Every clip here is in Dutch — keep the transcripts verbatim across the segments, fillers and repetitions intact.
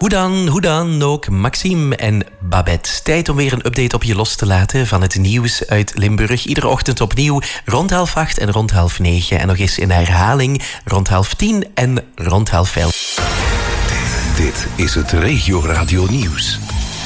Hoe dan, hoe dan, ook Maxime en Babette. Tijd om weer een update op je los te laten van het nieuws uit Limburg. Iedere ochtend opnieuw rond half acht en rond half negen. En nog eens in herhaling rond half tien en rond half elf. Dit, dit is het Regio Radio Nieuws.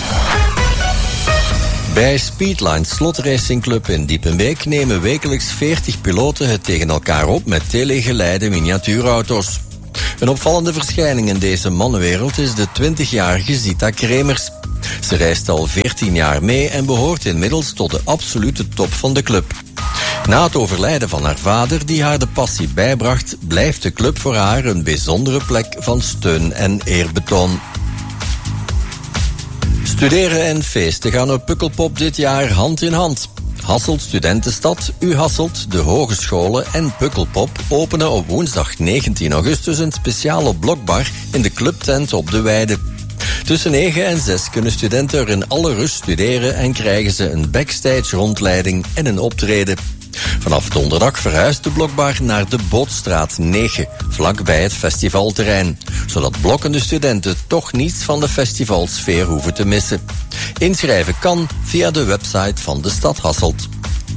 Bij Speedline Slot Racing Club in Diepenbeek nemen wekelijks veertig piloten het tegen elkaar op met telegeleide miniatuurauto's. Een opvallende verschijning in deze mannenwereld is de twintigjarige Zita Kremers. Ze reist al veertien jaar mee en behoort inmiddels tot de absolute top van de club. Na het overlijden van haar vader, die haar de passie bijbracht, blijft de club voor haar een bijzondere plek van steun en eerbetoon. Studeren en feesten gaan op Pukkelpop dit jaar hand in hand. Hasselt Studentenstad, U Hasselt, de hogescholen en Pukkelpop openen op woensdag negentien augustus een speciale blokbar in de clubtent op de Weide. Tussen negen en zes kunnen studenten er in alle rust studeren en krijgen ze een backstage rondleiding en een optreden. Vanaf donderdag verhuist de blokbar naar de Bootstraat negen, vlakbij het festivalterrein, zodat blokkende studenten toch niets van de festivalsfeer hoeven te missen. Inschrijven kan via de website van de stad Hasselt.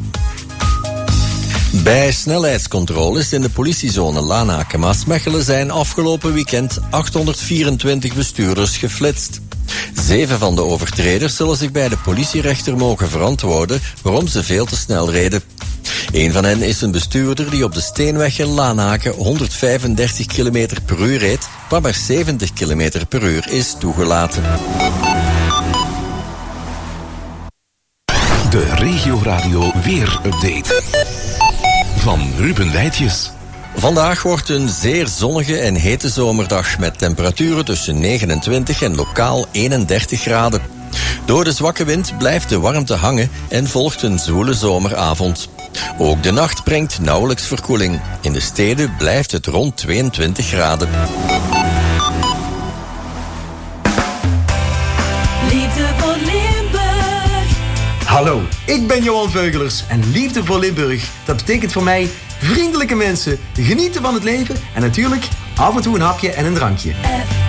Bij snelheidscontroles in de politiezone Lanaken-Maasmechelen zijn afgelopen weekend achthonderdvierentwintig bestuurders geflitst. Zeven van de overtreders zullen zich bij de politierechter mogen verantwoorden waarom ze veel te snel reden. Een van hen is een bestuurder die op de Steenweg in Lanaken honderdvijfendertig kilometer per uur reed, waar maar zeventig kilometer per uur is toegelaten. De Regio Radio Weer-update van Ruben Wijtjes. Vandaag wordt een zeer zonnige en hete zomerdag met temperaturen tussen negenentwintig en lokaal eenendertig graden. Door de zwakke wind blijft de warmte hangen en volgt een zwoele zomeravond. Ook de nacht brengt nauwelijks verkoeling. In de steden blijft het rond tweeëntwintig graden. Liefde voor Limburg. Hallo, ik ben Johan Veugelers en Liefde voor Limburg, dat betekent voor mij vriendelijke mensen, genieten van het leven en natuurlijk af en toe een hapje en een drankje.